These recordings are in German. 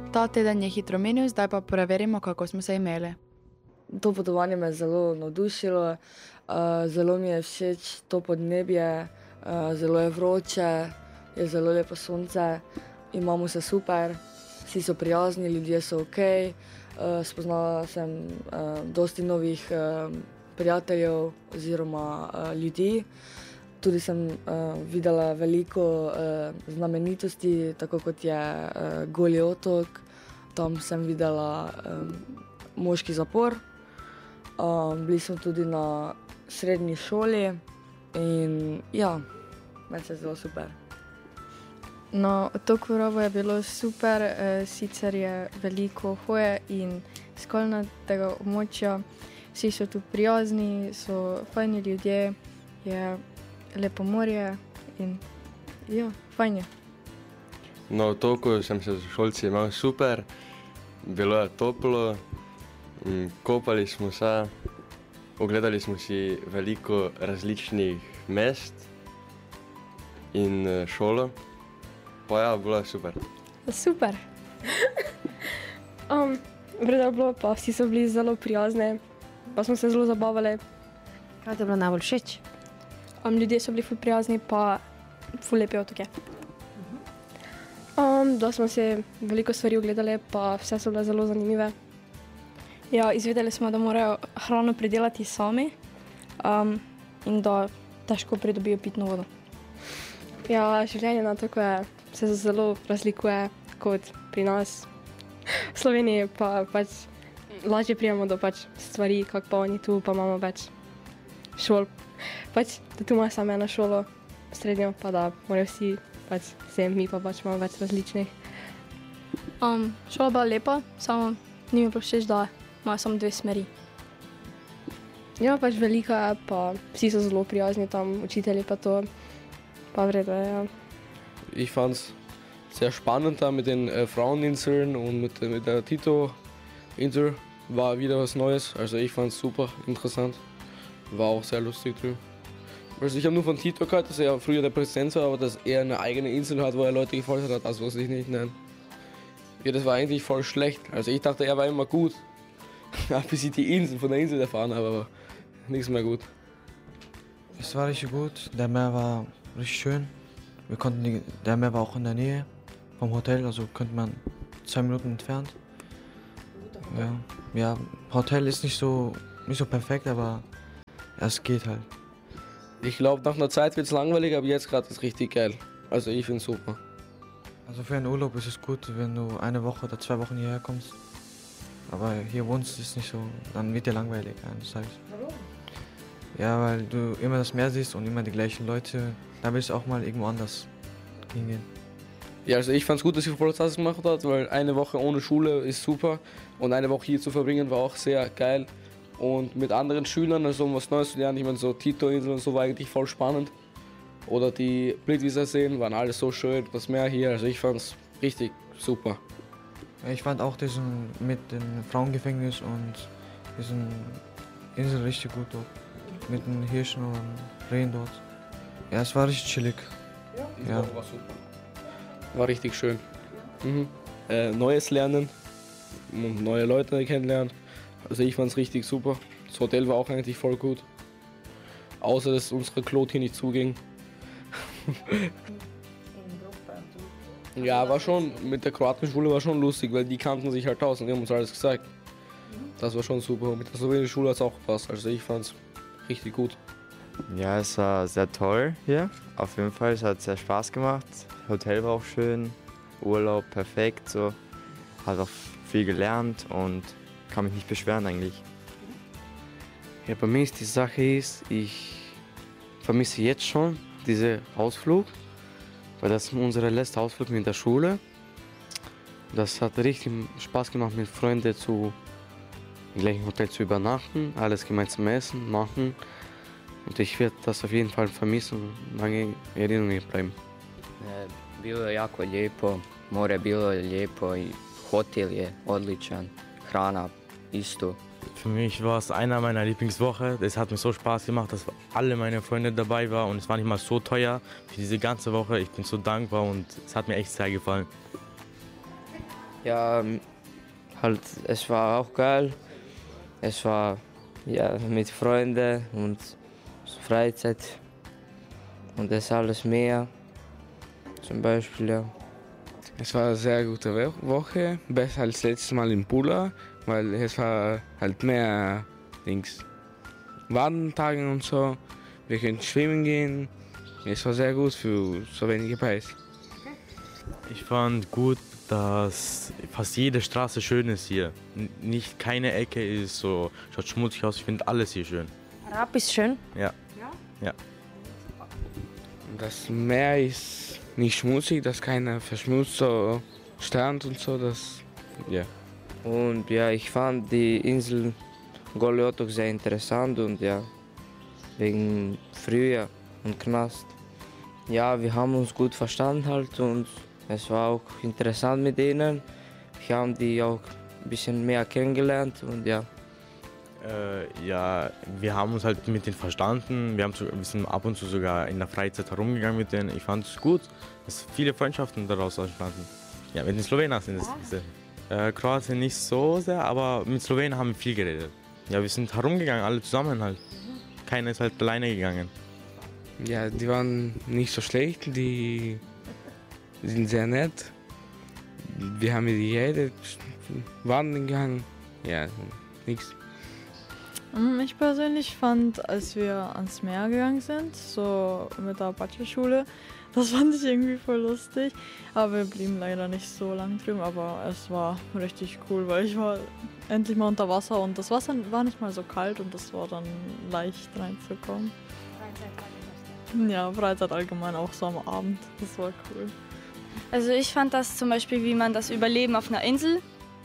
Ta teden je hitro minil, zdaj pa preverimo, kako smo se imeli. To potovanje me je zelo navdušilo, zelo mi je všeč to podnebje, zelo je vroče, je zelo lepo sonce, imamo se super, vsi so prijazni, ljudje so ok, spoznala sem dosti novih prijateljev oziroma ljudi. Tudi sem videla veliko znamenitosti, tako kot je Goli otok, tam sem videla moški zapor. Bili smo tudi na srednji šoli in ja, meni se je zelo super. Na otoku Rabo je bilo super, sicer je veliko hoje in skalnatega območja. Vsi so tu prijazni, so fajni ljudje, je lepo morje in ja, fajn je. Na otoku sem se z šolci imel super, bilo je toplo, kopali smo se, ogledali smo si veliko različnih mest in šolo, pa ja, bilo je super. Super. Vredo je bilo, pa vsi so bili zelo prijazni, pa smo se zelo zabavali. Kaj ti je bilo najbolj všeč? Ljudje so bili ful prijazni, pa ful lepi otoke. Da smo se veliko stvari ogledali, pa vse so bile zelo zanimive. Ja, izvedeli smo, da morajo hrano pridelati sami in da težko pridobijo pitno vodo. Ja, življenje na otoku se zelo razlikuje kot pri nas. V Sloveniji pa pač lažje prijemo do pač stvari, kak pa oni tu, pa imamo več šol. Pač, da tu imajo samo eno šolo, srednjo, pa da morajo vsi pač sem, mi pa pač imamo več različnih. Šola bila lepa, samo ni mi pa všeč, da imajo samo 2 smeri. Ja, pač velika je, pa vsi so zelo prijazni tam, učitelji pa to, pa vredo je, ja. Ich fand's sehr spannend da mit den Fraueninseln und mit der Tito-Insel. War wieder was Neues, also ich fand's super interessant. War auch sehr lustig drüben. Also ich habe nur von Tito gehört, dass er früher der Präsident war, aber dass er eine eigene Insel hat, wo er Leute gefoltert hat, das wusste ich nicht, nein. Ja, das war eigentlich voll schlecht. Also ich dachte, er war immer gut. Bis ich die Insel von der Insel erfahren habe, aber nichts mehr gut. Es war richtig gut, der Meer war richtig schön. Der Meer war auch in der Nähe vom Hotel, also könnte man 2 Minuten entfernt. Ja, Hotel ist nicht so perfekt, aber es geht halt. Ich glaube, nach einer Zeit wird es langweilig, aber jetzt gerade ist es richtig geil. Also ich finde es super. Also für einen Urlaub ist es gut, wenn du 1 Woche oder 2 Wochen hierher kommst. Aber hier wohnst, ist nicht so, dann wird dir langweilig eines Tages. Warum? Ja, weil du immer das Meer siehst und immer die gleichen Leute. Da willst du auch mal irgendwo anders hingehen. Ja, also ich fand es gut, dass die Volkshochschule das gemacht hat, weil 1 Woche ohne Schule ist super und 1 Woche hier zu verbringen war auch sehr geil. Und mit anderen Schülern, also um was Neues zu lernen, ich meine so Tito-Insel und so war eigentlich voll spannend. Oder die Plitvicer Seen waren alles so schön, das Meer hier, also ich fand es richtig super. Ich fand auch diesen mit dem Frauengefängnis und diesen Insel richtig gut dort. Mit den Hirschen und Rehen dort. Ja, es war richtig chillig. Ja. War super. War richtig schön. Neues lernen und neue Leute kennenlernen. Also ich fand es richtig super. Das Hotel war auch eigentlich voll gut. Außer dass unsere Klot hier nicht zuging. Ja, war schon, mit der kroatischen Schule war schon lustig, weil die kannten sich halt aus und die haben uns alles gesagt. Das war schon super. Mit der slowenischen Schule hat es auch gepasst. Also ich fand es richtig gut. Ja, es war sehr toll hier. Auf jeden Fall, es hat sehr Spaß gemacht. Hotel war auch schön, Urlaub perfekt, so. Hat auch viel gelernt und kann mich nicht beschweren eigentlich. Ja, bei mir ist die Sache ich vermisse jetzt schon diesen Ausflug, weil das ist unser letzter Ausflug mit der Schule. Das hat richtig Spaß gemacht, mit Freunden im gleichen Hotel zu übernachten, alles gemeinsam essen, machen. Und ich werde das auf jeden Fall vermissen und lange Erinnerungen bleiben. Bilo je jako lijepo, more je bilo lijepo i hotel je odličan, hrana isto. Für mich war es einer meiner Lieblingswoche. Es hat mir so Spaß gemacht, dass alle meine Freunde dabei waren und es war nicht mal so teuer für diese ganze Woche. Ich bin so dankbar und es hat mir echt sehr gefallen. Ja, halt, es war auch geil. Es war ja mit Freunden und Freizeit und das alles mehr. Zum Beispiel, ja. Es war eine sehr gute Woche, besser als letztes Mal in Pula, weil es war halt mehr Wadentage und so. Wir können schwimmen gehen. Es war sehr gut für so wenige Preis. Ich fand gut, dass fast jede Straße schön ist hier. Nicht keine Ecke ist so, schaut schmutzig aus. Ich finde alles hier schön. Raab ist schön. Ja. Ja. Das Meer ist nicht schmutzig, dass keiner verschmutzt so Strand und so. Ja. Und ja, ich fand die Insel Goliotok sehr interessant und ja, wegen Frühjahr und Knast. Ja, wir haben uns gut verstanden halt und es war auch interessant mit ihnen. Wir haben die auch ein bisschen mehr kennengelernt und ja. Ja, wir haben uns halt mit denen verstanden. Wir sind ab und zu sogar in der Freizeit herumgegangen mit denen. Ich fand es gut, dass viele Freundschaften daraus entstanden. Ja, mit den Slowenen sind es. Kroatien nicht so sehr, aber mit Slowenen haben wir viel geredet. Ja, wir sind herumgegangen, alle zusammen halt. Keiner ist halt alleine gegangen. Ja, die waren nicht so schlecht, die sind sehr nett. Wir haben mit ihnen geredet, wandern gegangen, ja, nichts. Ich persönlich fand, als wir ans Meer gegangen sind, so mit der Bachelorschule, das fand ich irgendwie voll lustig. Aber wir blieben leider nicht so lang drüben, aber es war richtig cool, weil ich war endlich mal unter Wasser und das Wasser war nicht mal so kalt und es war dann leicht reinzukommen. Ja, Freizeit allgemein auch so am Abend, das war cool. Also ich fand das zum Beispiel, wie man das Überleben auf einer Insel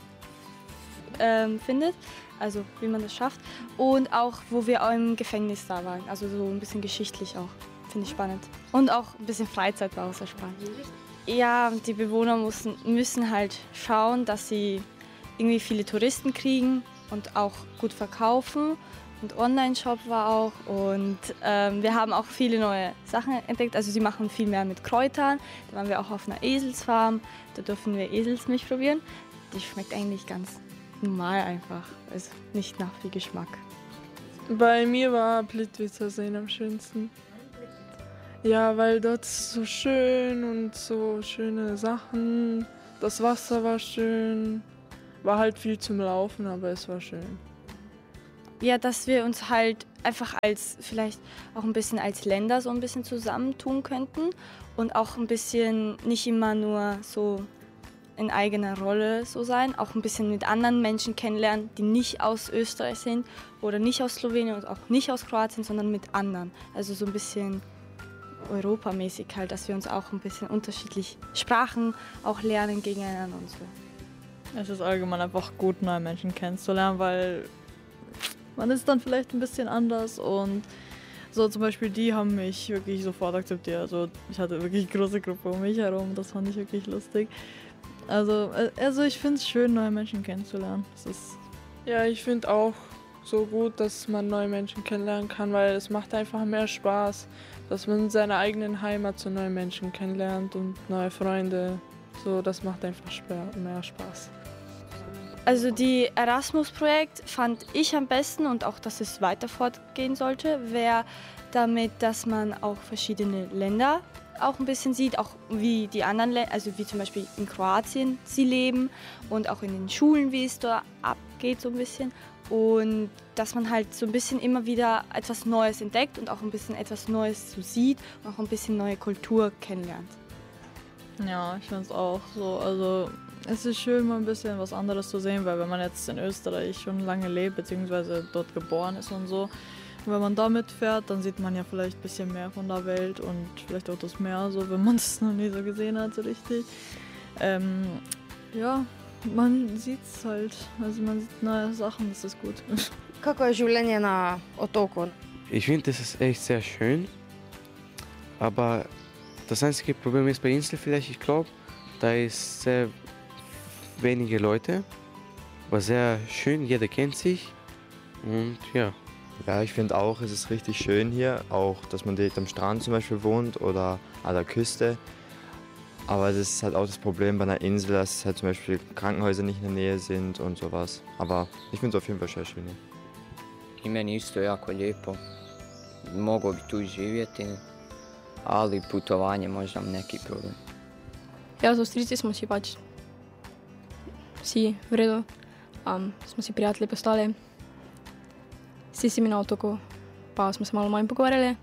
findet, also wie man das schafft. Und auch, wo wir im Gefängnis da waren, also so ein bisschen geschichtlich auch, finde ich spannend. Und auch ein bisschen Freizeit war auch sehr spannend. Ja, die Bewohner müssen halt schauen, dass sie irgendwie viele Touristen kriegen und auch gut verkaufen. Und Online-Shop war auch und wir haben auch viele neue Sachen entdeckt. Also sie machen viel mehr mit Kräutern. Da waren wir auch auf einer Eselsfarm. Da dürfen wir Eselsmilch probieren. Die schmeckt eigentlich ganz normal einfach. Also nicht nach viel Geschmack. Bei mir war Plitvice Seen am schönsten. Ja, weil dort ist so schön und so schöne Sachen. Das Wasser war schön. War halt viel zum Laufen, aber es war schön. Ja, dass wir uns halt einfach vielleicht auch ein bisschen als Länder so ein bisschen zusammentun könnten und auch ein bisschen nicht immer nur so in eigener Rolle so sein, auch ein bisschen mit anderen Menschen kennenlernen, die nicht aus Österreich sind oder nicht aus Slowenien und auch nicht aus Kroatien, sondern mit anderen. Also so ein bisschen europamäßig halt, dass wir uns auch ein bisschen unterschiedlich Sprachen auch lernen gegeneinander und so. Es ist allgemein einfach gut, neue Menschen kennenzulernen, weil man ist dann vielleicht ein bisschen anders und so zum Beispiel die haben mich wirklich sofort akzeptiert. Also ich hatte wirklich eine große Gruppe um mich herum, das fand ich wirklich lustig. Also ich finde es schön, neue Menschen kennenzulernen. Ja, ich finde auch so gut, dass man neue Menschen kennenlernen kann, weil es macht einfach mehr Spaß, dass man in seiner eigenen Heimat so neue Menschen kennenlernt und neue Freunde. So, das macht einfach mehr Spaß. Also die Erasmus-Projekt fand ich am besten und auch, dass es weiter fortgehen sollte, wäre damit, dass man auch verschiedene Länder auch ein bisschen sieht, auch wie die anderen Länder, also wie zum Beispiel in Kroatien sie leben und auch in den Schulen, wie es da abgeht so ein bisschen. Und dass man halt so ein bisschen immer wieder etwas Neues entdeckt und auch ein bisschen etwas Neues so sieht und auch ein bisschen neue Kultur kennenlernt. Ja, ich finde es auch so. Also es ist schön, mal ein bisschen was anderes zu sehen, weil wenn man jetzt in Österreich schon lange lebt, beziehungsweise dort geboren ist und so, wenn man da mitfährt, dann sieht man ja vielleicht ein bisschen mehr von der Welt und vielleicht auch das Meer, so, wenn man es noch nie so gesehen hat, so richtig. Ja, man sieht es halt, also man sieht neue Sachen, das ist gut. Kako je življenje na otoku? Ich finde, das ist echt sehr schön, aber das einzige Problem ist bei Insel vielleicht, ich glaube, da ist sehr wenige Leute, aber sehr schön, jeder kennt sich und ja. Ja, ich finde auch, es ist richtig schön hier, auch dass man direkt am Strand zum Beispiel wohnt oder an der Küste. Aber das ist halt auch das Problem bei einer Insel, dass halt zum Beispiel Krankenhäuser nicht in der Nähe sind und sowas. Aber ich finde es auf jeden Fall sehr schön. Ja. I meni isto jako lijepo. Mogao bi tu živjeti, ali putovanje možda neki problem. Ja, z Avstrijci smo si pač vsi v redu, smo si prijatelji postali. Vsi si mi na otoku, pa smo se malo manj pogovarjali.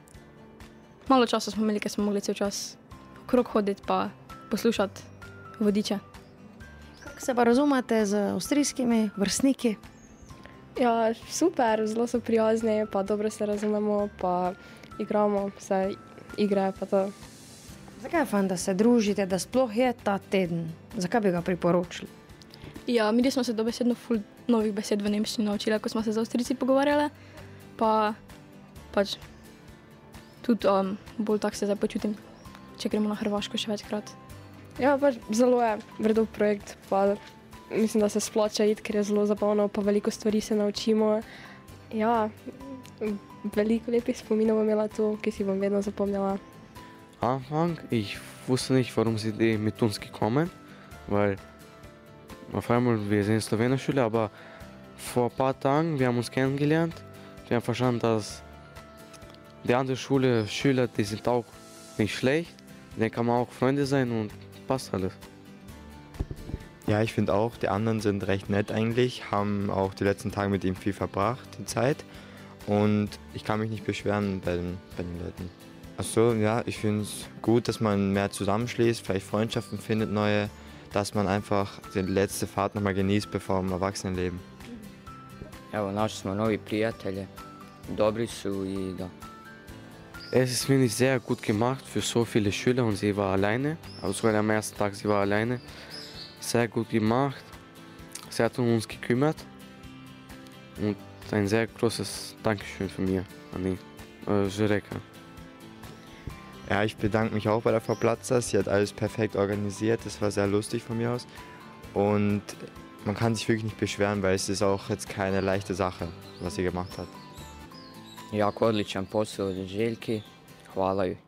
Malo časa smo imeli, ker smo mogli cel čas okrog hoditi pa poslušati vodiče. Kako se pa razumete z avstrijskimi vrstniki? Ja, super, zelo so prijazni, pa dobro se razumemo, pa igramo vse igre pa to. Zakaj je fajn, da se družite, da sploh je ta teden? Zakaj bi ga priporočili? Ja, mi smo se dobesedno ful novih besed v nemščini naučili, ko smo se z Avstrijci pogovarjali, pa pač tudi bolj tak se zdaj počutim, če gremo na Hrvaško še večkrat. Ja, pač zelo je vredov projekt, pa mislim, da se splača iti, ker je zelo zabavno, pa veliko stvari se naučimo. Ja, veliko lepih spominov bom imela tu, ki si bom vedno zapomnila. Anfang, ich wusste nicht, warum sie mit uns gekommen, weil auf einmal, wir sind in Slowenien Schüler, aber vor ein paar Tagen, wir haben uns kennengelernt, wir haben verstanden, dass die andere Schüler, die sind auch nicht schlecht, denen kann man auch Freunde sein und passt alles. Ja, ich finde auch, die anderen sind recht nett eigentlich, haben auch die letzten Tage mit ihm viel verbracht, die Zeit. Und ich kann mich nicht beschweren bei den Leuten. Ach so, ja, ich finde es gut, dass man mehr zusammenschließt, vielleicht Freundschaften findet, neue, dass man einfach die letzte Fahrt nochmal genießt, bevor im Erwachsenenleben. Evo, našli smo novi prijatelje, dobri su i da. Es ist, finde ich, sehr gut gemacht für so viele Schüler und sie war alleine, also sogar am ersten Tag, sie war alleine. Sehr gut gemacht, sie hat um uns gekümmert und ein sehr großes Dankeschön von mir an die Jureka. Ja, ich bedanke mich auch bei der Frau Platzer, sie hat alles perfekt organisiert, das war sehr lustig von mir aus und man kann sich wirklich nicht beschweren, weil es ist auch jetzt keine leichte Sache, was sie gemacht hat. Jako odličan posao od Željki, hvala joj.